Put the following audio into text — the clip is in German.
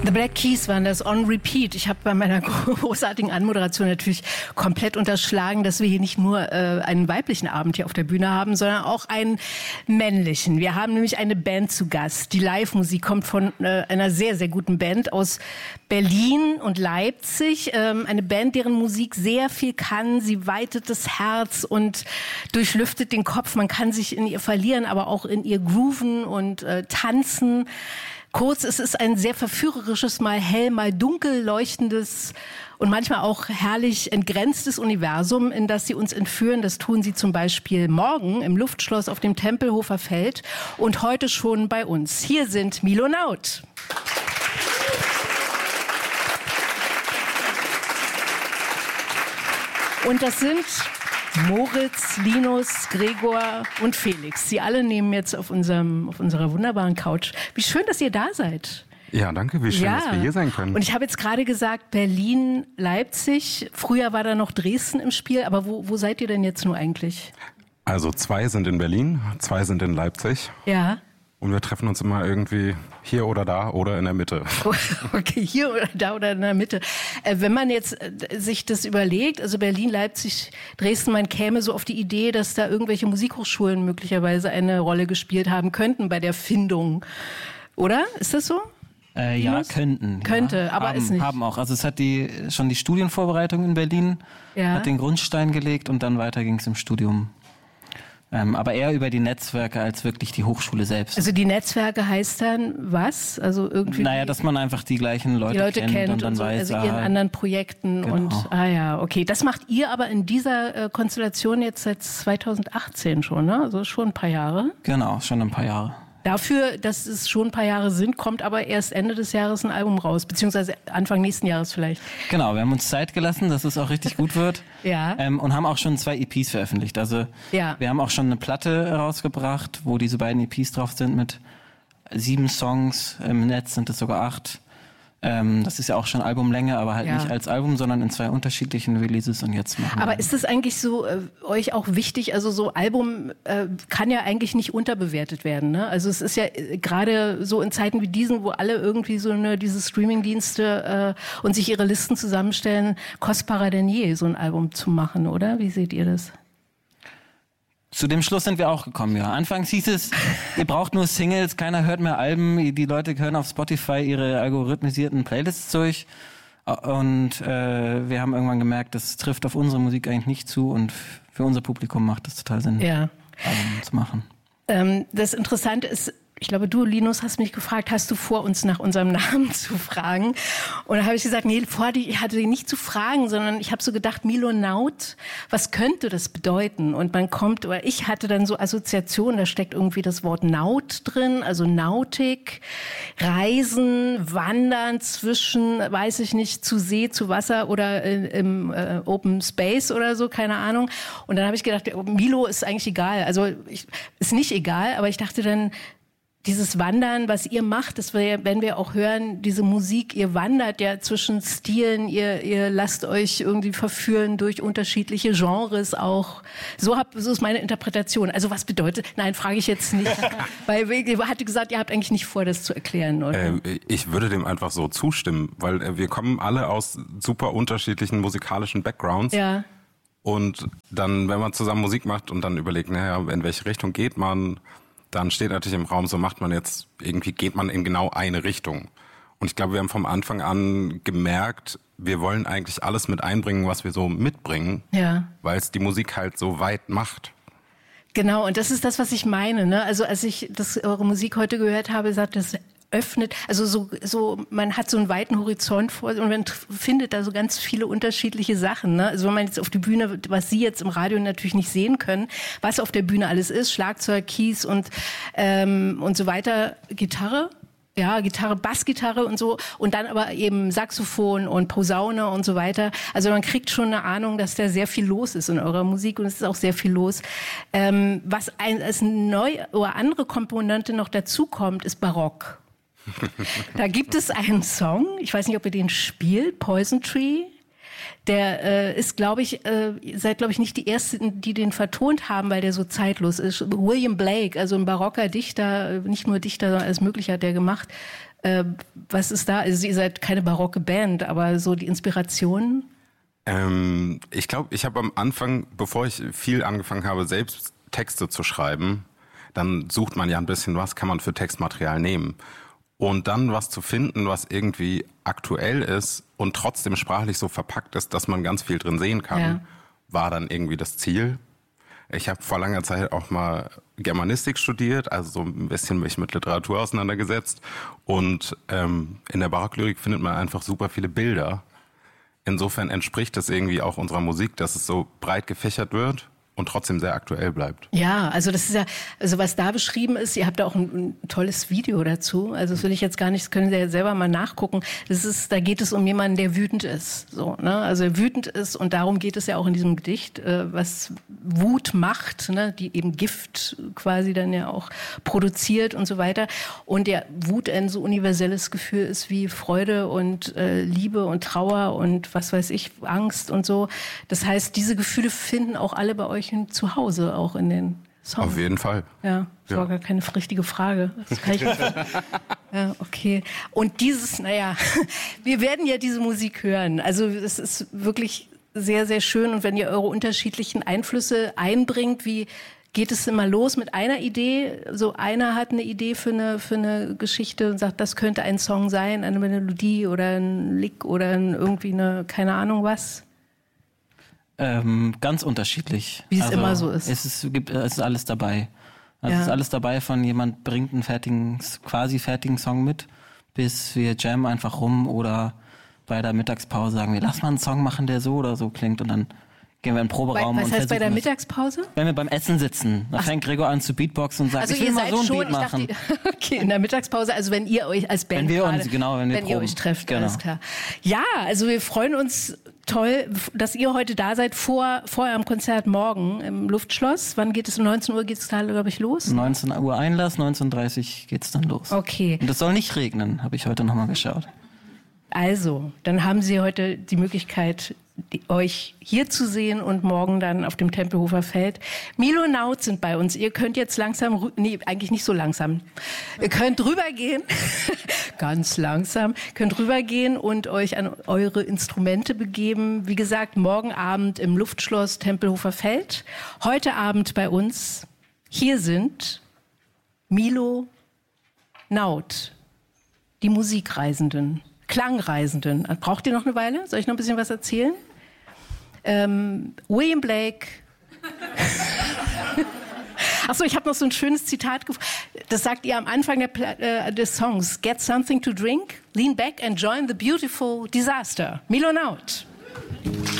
The Black Keys waren das on repeat. Ich habe bei meiner großartigen Anmoderation natürlich komplett unterschlagen, dass wir hier nicht nur einen weiblichen Abend hier auf der Bühne haben, sondern auch einen männlichen. Wir haben nämlich eine Band zu Gast. Die Live-Musik kommt von einer sehr, sehr guten Band aus Berlin und Leipzig. Eine Band, deren Musik sehr viel kann. Sie weitet das Herz und durchlüftet den Kopf. Man kann sich in ihr verlieren, aber auch in ihr grooven und tanzen. Kurz, es ist ein sehr verführerisches, mal hell, mal dunkel leuchtendes und manchmal auch herrlich entgrenztes Universum, in das sie uns entführen. Das tun sie zum Beispiel morgen im Luftschloss auf dem Tempelhofer Feld und heute schon bei uns. Hier sind Milonaut. Und das sind Moritz, Linus, Gregor und Felix. Sie alle nehmen jetzt auf unserer wunderbaren Couch. Wie schön, dass ihr da seid. Ja, danke. Wie schön, dass wir hier sein können. Und ich habe jetzt gerade gesagt, Berlin, Leipzig. Früher war da noch Dresden im Spiel. Aber wo seid ihr denn jetzt nur eigentlich? Also 2 sind in Berlin, 2 sind in Leipzig. Ja. Und wir treffen uns immer irgendwie hier oder da oder in der Mitte. Okay, hier oder da oder in der Mitte. Wenn man jetzt sich das überlegt, also Berlin, Leipzig, Dresden, man käme so auf die Idee, dass da irgendwelche Musikhochschulen möglicherweise eine Rolle gespielt haben könnten bei der Findung. Oder? Ist das so? Ja, könnten. Könnte, ja. aber ist nicht. Haben auch. Also es hat schon die Studienvorbereitung in Berlin, hat den Grundstein gelegt und dann weiter ging es im Studium. Aber eher über die Netzwerke als wirklich die Hochschule selbst. Also die Netzwerke heißt dann was? Also irgendwie. Naja, dass man einfach die gleichen Leute kennt und dann so, weiß, also ihren anderen Projekten genau. Und okay. Das macht ihr aber in dieser Konstellation jetzt seit 2018 schon, ne? Also schon ein paar Jahre. Genau, schon ein paar Jahre. Dafür, dass es schon ein paar Jahre sind, kommt aber erst Ende des Jahres ein Album raus, beziehungsweise Anfang nächsten Jahres vielleicht. Genau, wir haben uns Zeit gelassen, dass es auch richtig gut wird. Ja. Und haben auch schon 2 EPs veröffentlicht. Also wir haben auch schon eine Platte rausgebracht, wo diese beiden EPs drauf sind mit 7 Songs. Im Netz sind es sogar 8. Das ist ja auch schon Albumlänge, aber halt nicht als Album, sondern in 2 unterschiedlichen Releases und jetzt machen wir. Aber ist das eigentlich so euch auch wichtig? Also so Album kann ja eigentlich nicht unterbewertet werden, ne? Also es ist ja gerade so in Zeiten wie diesen, wo alle irgendwie so diese Streamingdienste und sich ihre Listen zusammenstellen, kostbarer denn je, so ein Album zu machen, oder? Wie seht ihr das? Zu dem Schluss sind wir auch gekommen, ja. Anfangs hieß es, ihr braucht nur Singles, keiner hört mehr Alben, die Leute hören auf Spotify ihre algorithmisierten Playlists durch. Und wir haben irgendwann gemerkt, das trifft auf unsere Musik eigentlich nicht zu und für unser Publikum macht es total Sinn, Alben zu machen. Das Interessante ist, ich glaube, du, Linus, hast mich gefragt, hast du vor, uns nach unserem Namen zu fragen? Und da habe ich gesagt, nee, ich hatte ihn nicht zu fragen, sondern ich habe so gedacht, Milonaut, was könnte das bedeuten? Und ich hatte dann so Assoziationen, da steckt irgendwie das Wort Naut drin, also Nautik, Reisen, Wandern zwischen, weiß ich nicht, zu See, zu Wasser oder im Open Space oder so, keine Ahnung. Und dann habe ich gedacht, Milo ist eigentlich egal, also ist nicht egal, aber ich dachte dann, dieses Wandern, was ihr macht, das wenn wir auch hören, diese Musik, ihr wandert ja zwischen Stilen, ihr lasst euch irgendwie verführen durch unterschiedliche Genres auch. So ist meine Interpretation. Also was bedeutet, nein, frage ich jetzt nicht, weil ihr hattet gesagt, ihr habt eigentlich nicht vor, das zu erklären, oder? Ich würde dem einfach so zustimmen, weil wir kommen alle aus super unterschiedlichen musikalischen Backgrounds. Ja. Und dann, wenn man zusammen Musik macht und dann überlegt, naja, in welche Richtung geht man, dann steht natürlich im Raum, so geht man in genau eine Richtung. Und ich glaube, wir haben vom Anfang an gemerkt, wir wollen eigentlich alles mit einbringen, was wir so mitbringen, weil es die Musik halt so weit macht. Genau, und das ist das, was ich meine, ne? Also als ich eure Musik heute gehört habe, sagt das öffnet, also man hat so einen weiten Horizont vor und man findet da so ganz viele unterschiedliche Sachen, ne? Also wenn man jetzt auf die Bühne, was Sie jetzt im Radio natürlich nicht sehen können, was auf der Bühne alles ist, Schlagzeug, Keys und so weiter, Gitarre, Bassgitarre und so und dann aber eben Saxophon und Posaune und so weiter. Also man kriegt schon eine Ahnung, dass da sehr viel los ist in eurer Musik und es ist auch sehr viel los. Was als neue oder andere Komponente noch dazu kommt, ist Barock. Da gibt es einen Song, ich weiß nicht, ob ihr den spielt, Poison Tree. Der ist, seid, glaube ich, nicht die Ersten, die den vertont haben, weil der so zeitlos ist. William Blake, also ein barocker Dichter, nicht nur Dichter, sondern alles Mögliche hat der gemacht. Was ist da? Also ihr seid keine barocke Band, aber so die Inspiration? Ich glaube, ich habe am Anfang, bevor ich viel angefangen habe, selbst Texte zu schreiben, dann sucht man ja ein bisschen, was kann man für Textmaterial nehmen. Und dann was zu finden, was irgendwie aktuell ist und trotzdem sprachlich so verpackt ist, dass man ganz viel drin sehen kann, war dann irgendwie das Ziel. Ich habe vor langer Zeit auch mal Germanistik studiert, also so ein bisschen mich mit Literatur auseinandergesetzt. Und in der Barocklyrik findet man einfach super viele Bilder. Insofern entspricht das irgendwie auch unserer Musik, dass es so breit gefächert wird und trotzdem sehr aktuell bleibt. Ja, also das ist ja, also was da beschrieben ist, ihr habt da auch ein tolles Video dazu. Also das will ich jetzt gar nicht, das können Sie ja selber mal nachgucken. Da geht es um jemanden, der wütend ist. So, ne? Also er wütend ist und darum geht es ja auch in diesem Gedicht, was Wut macht, ne? Die eben Gift quasi dann ja auch produziert und so weiter. Und ja, Wut ein so universelles Gefühl ist wie Freude und Liebe und Trauer und was weiß ich, Angst und so. Das heißt, diese Gefühle finden auch alle bei euch zu Hause, auch in den Songs. Auf jeden Fall. Ja, das war gar keine richtige Frage. Das kann ich ja, okay. Und dieses, wir werden ja diese Musik hören. Also es ist wirklich sehr, sehr schön. Und wenn ihr eure unterschiedlichen Einflüsse einbringt, wie geht es immer los mit einer Idee? So einer hat eine Idee für eine Geschichte und sagt, das könnte ein Song sein, eine Melodie oder ein Lick oder irgendwie keine Ahnung was. Ganz unterschiedlich. Wie es immer so ist. Es ist alles dabei. Also es ist alles dabei, von jemand bringt einen quasi fertigen Song mit, bis wir jammen einfach rum oder bei der Mittagspause sagen wir, lass mal einen Song machen, der so oder so klingt und dann gehen wir in den Proberaum. Was heißt bei der Mittagspause? Wenn wir beim Essen sitzen, dann fängt Gregor an zu Beatboxen und sagt, ich will mal so ein Beat machen. Okay, in der Mittagspause, also wenn ihr euch als Band wenn ihr euch trefft, genau. Alles klar. Ja, also wir freuen uns toll, dass ihr heute da seid vor eurem Konzert morgen im Luftschloss. Wann geht es? Um 19 Uhr geht es da, glaube ich, los? 19 Uhr Einlass, 19:30 Uhr geht's dann los. Okay. Und es soll nicht regnen, habe ich heute nochmal geschaut. Also, dann haben Sie heute die Möglichkeit, euch hier zu sehen und morgen dann auf dem Tempelhofer Feld. Milo Naut sind bei uns. Ihr könnt jetzt langsam, eigentlich nicht so langsam. Ihr könnt rübergehen, ganz langsam, könnt rübergehen und euch an eure Instrumente begeben. Wie gesagt, morgen Abend im Luftschloss Tempelhofer Feld. Heute Abend bei uns. Hier sind Milo Naut, die Musikreisenden. Klangreisenden. Braucht ihr noch eine Weile? Soll ich noch ein bisschen was erzählen? William Blake. Achso, ich habe noch so ein schönes Zitat gefunden. Das sagt ihr am Anfang des Songs. Get something to drink, lean back and join the beautiful disaster. Milo Naut.